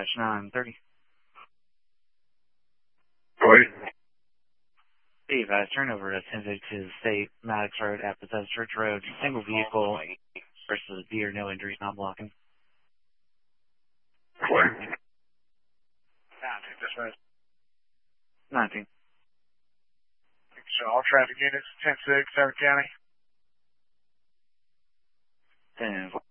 930. Wait. Steve, turnover to 1052 State, Maddox Road at Bethesda Church Road. Single vehicle versus deer, no injuries, not blocking. Wait. 19, dispatch. 19. So all traffic units, 10-6, Howard County. 10.